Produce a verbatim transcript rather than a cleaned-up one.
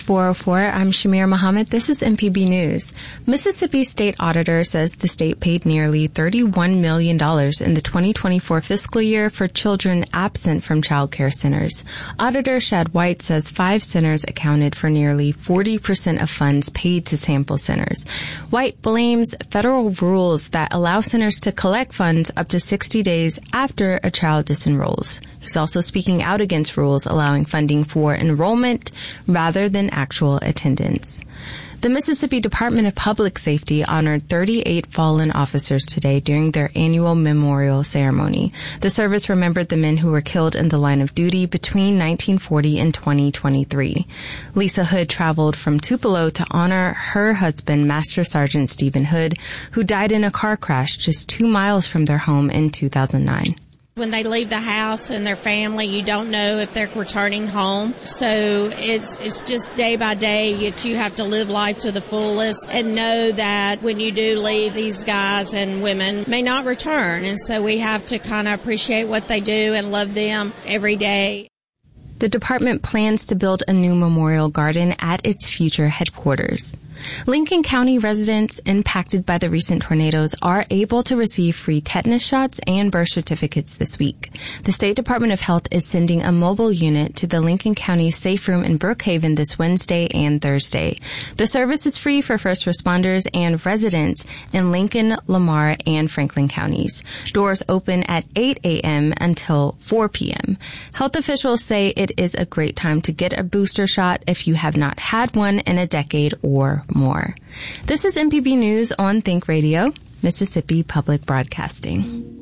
four oh four. I'm Shamir Mohammed. This is M P B News. Mississippi State Auditor says the state paid nearly thirty-one million dollars in the twenty twenty-four fiscal year for children absent from child care centers. Auditor Shad White says five centers accounted for nearly forty percent of funds paid to sample centers. White blames federal rules that allow centers to collect funds up to sixty days after a child disenrolls. He's also speaking out against rules allowing funding for enrollment rather than actual attendance. The Mississippi Department of Public Safety honored thirty-eight fallen officers today during their annual memorial ceremony. The service remembered the men who were killed in the line of duty between nineteen forty and twenty twenty-three. Lisa Hood traveled from Tupelo to honor her husband, Master Sergeant Stephen Hood, who died in a car crash just two miles from their home in two thousand nine. When they leave the house and their family, you don't know if they're returning home. So it's it's just day by day that you have to live life to the fullest and know that when you do leave, these guys and women may not return. And so we have to kind of appreciate what they do and love them every day. The department plans to build a new memorial garden at its future headquarters. Lincoln County residents impacted by the recent tornadoes are able to receive free tetanus shots and birth certificates this week. The State Department of Health is sending a mobile unit to the Lincoln County Safe Room in Brookhaven this Wednesday and Thursday. The service is free for first responders and residents in Lincoln, Lamar, and Franklin counties. Doors open at eight a.m. until four p.m. Health officials say it is a great time to get a booster shot if you have not had one in a decade or more. This is M P B News on Think Radio, Mississippi Public Broadcasting.